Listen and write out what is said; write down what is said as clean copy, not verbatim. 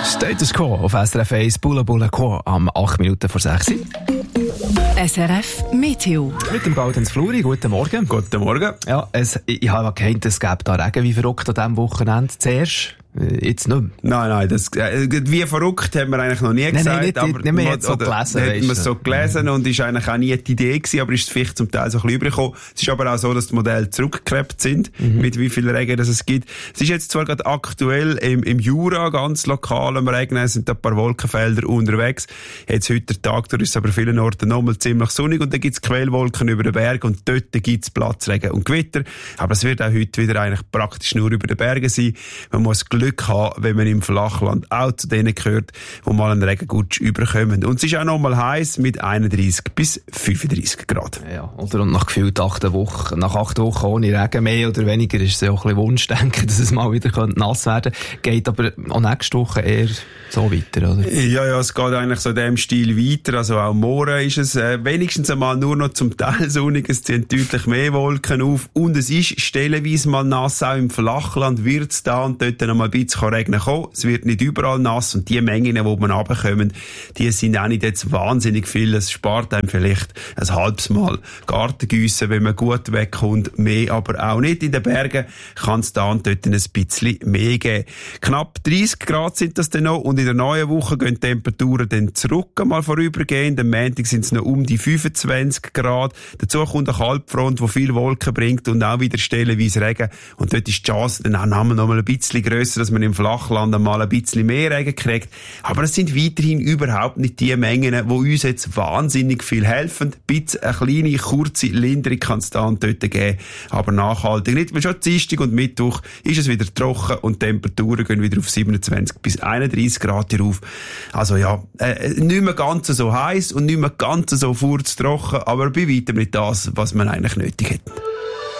Status Quo auf SRF 1, Bula Bula Quo am 8 Minuten vor 6. SRF Meteo. Mit dem Baudens Fluri, guten Morgen. Guten Morgen. Ja, ich habe gemeint, es gäbe da Regen wie verrückt an diesem Wochenende. Zuerst, jetzt nicht mehr. Nein, wie verrückt haben wir eigentlich noch nie gesagt. Nein, nicht mehr jetzt so gelesen. Hätten wir es so gelesen und ist eigentlich auch nie die Idee gewesen, aber ist vielleicht zum Teil so ein bisschen übergekommen. Es ist aber auch so, dass die Modelle zurückgeklebt sind, mit wie viel Regen es gibt. Es ist jetzt zwar gerade aktuell im Jura ganz lokal am Regnen, es sind ein paar Wolkenfelder unterwegs. Jetzt heute der Tag, da ist es aber vielen Orten nochmal ziemlich sonnig und dann gibt es Quellwolken über den Berg und dort gibt es Platzregen und Gewitter. Aber es wird auch heute wieder eigentlich praktisch nur über den Bergen sein. Man muss Glück haben, wenn man im Flachland auch zu denen gehört, wo mal einen Regengutsch überkommen. Und es ist auch noch mal heiß mit 31 bis 35 Grad. Ja, oder? Und nach gefühlt 8 Wochen ohne Regen, mehr oder weniger, ist es ja auch ein bisschen Wunschdenken, dass es mal wieder nass werden könnte. Geht aber auch nächste Woche eher so weiter, oder? Ja, es geht eigentlich so in dem Stil weiter. Also auch morgen ist es wenigstens einmal nur noch zum Teil sonnig. Es ziehen deutlich mehr Wolken auf. Und es ist stellenweise mal nass. Auch im Flachland wird es da und dort noch mal ein bisschen regnen kommen. Es wird nicht überall nass. Und die Mengen, die man runterkommen, die sind auch nicht jetzt wahnsinnig viel. Es spart einem vielleicht ein halbes Mal Gartengüsse, wenn man gut wegkommt. Mehr aber auch nicht. In den Bergen kann es da und dort ein bisschen mehr geben. Knapp 30 Grad sind das dann noch. Und in der neuen Woche gehen die Temperaturen dann zurück einmal vorübergehend. Am Montag sind es noch um die 25 Grad. Dazu kommt eine Kaltfront, die viel Wolken bringt und auch wieder stellenweise Regen. Und dort ist die Chance dann auch noch mal ein bisschen grösser, dass man im Flachland einmal ein bisschen mehr Regen kriegt. Aber es sind weiterhin überhaupt nicht die Mengen, die uns jetzt wahnsinnig viel helfen. Ein bisschen eine kleine, kurze Linderung kann es da und dort geben, aber nachhaltig nicht. Weil schon Dienstag und Mittwoch ist es wieder trocken und die Temperaturen gehen wieder auf 27 bis 31 Grad herauf. Also ja, nicht mehr ganz so heiß und nicht mehr ganz so furztrocken, aber bei weitem nicht das, was man eigentlich nötig hätte.